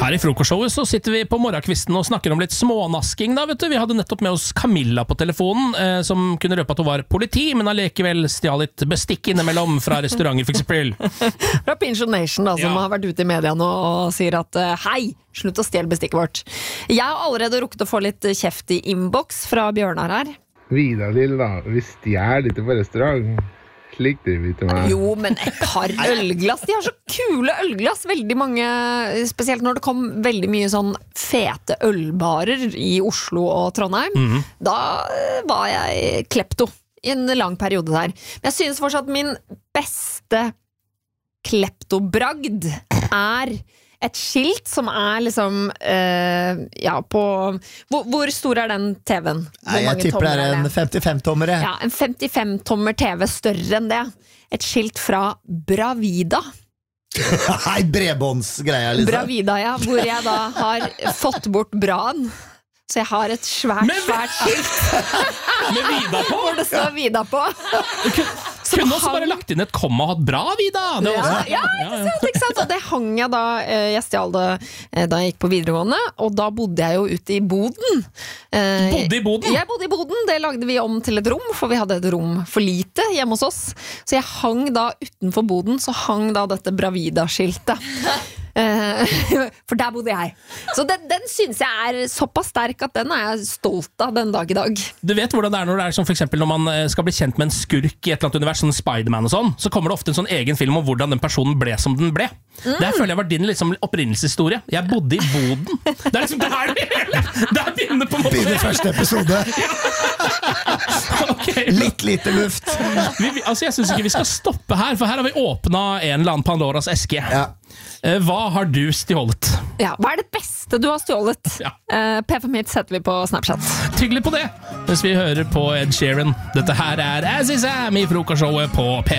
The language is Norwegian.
Her I frokostshowet så sitter vi på morgenkvisten og snakker om litt smånasking da, vet du. Vi hadde nettopp med oss Camilla på telefonen, som kunne røpe at hun var politi, men allikevel stjal litt bestikk innimellom fra restauranter, for eksempel. Fra Pinch Nation da, som har vært ute I media nå og sier at hei, slutt å stjele bestikket vårt. Jeg har allerede rukket å få litt kjeft I inbox fra Bjørnar her. Vidar Lilla, vi stjæler litt på restaurant. Slik driver vi til meg. Jo, men et par ølglass. De har så kule ølglass. Veldig mange, spesielt når det kom veldig mye sånn fete ølbarer I Oslo og Trondheim. Da var jeg klepto I en lang periode der. Men jeg synes fortsatt min beste kleptobragd et skilt som liksom på hvor stor den TV-en? Jeg tipper det en 55-tommer Ja, en 55-tommer TV større enn det Et skilt fra Bravida Nei, bredbåndsgreia liksom Bravida, ja, hvor jeg da har fått bort braen Så jeg har et svært skilt Med Vida på? Hvor det står Vida på Kunne også bare lagt inn et komma og hatt bra, Vida ikke sant? Og det hang jeg da Jeg stjal det da jeg gikk på videregående Og da bodde jeg jo ute I boden Bodde I boden? Jeg bodde I boden, det lagde vi om til et rom For vi hadde et rom for lite hjemme hos oss Så jeg hang da utenfor boden Så hang da dette Bravida-skiltet for der bodde jeg Så den synes jeg såpass sterk At den jeg stolt av den dag I dag Du vet hvordan det når det som for eksempel Når man skal bli kjent med en skurk I et eller annet univers Sånn Spider-Man og sånn Så kommer det ofte en sånn egen film Om hvordan den personen ble som den ble Det føler jeg var din liksom, opprinnelseshistorie Jeg bodde I boden Det liksom det her Der begynner på en måte Begynner første episode okay, Litt lite luft Jeg synes ikke vi skal stoppe her For her har vi åpnet en eller annen Pandoras eske Hva har du stjålet? Ja, hva det beste du har stjålet? P5 Hit setter vi på Snapchat Tyggelig på det Mens vi hører på Ed Sheeran Dette her As Is Am I frokostshowet på P5